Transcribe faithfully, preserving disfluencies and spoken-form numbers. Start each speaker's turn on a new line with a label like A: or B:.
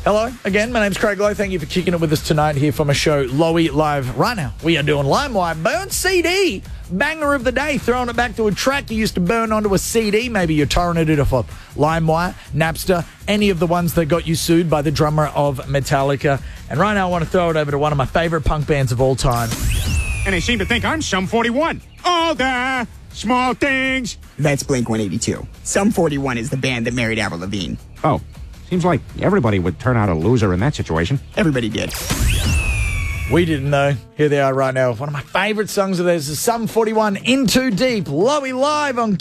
A: Hello again, my name's Craig Lowe. Thank you for kicking it with us tonight here for my show, Lowy Live. Right now, we are doing LimeWire Burn C D. Banger of the day, throwing it back to a track you used to burn onto a C D. Maybe you're torrenting it off of LimeWire, Napster, any of the ones that got you sued by the drummer of Metallica. And right now, I want to throw it over to one of my favorite punk bands of all time.
B: And they seem to think I'm Sum forty-one. All the small things.
C: That's Blink one eighty-two. Sum forty-one is the band that married Avril Lavigne.
B: Oh, seems like everybody would turn out a loser in that situation.
C: Everybody did.
A: We didn't know. Here they are right now. One of my favorite songs of theirs is Sum forty-one, In Too Deep. Lowy Live on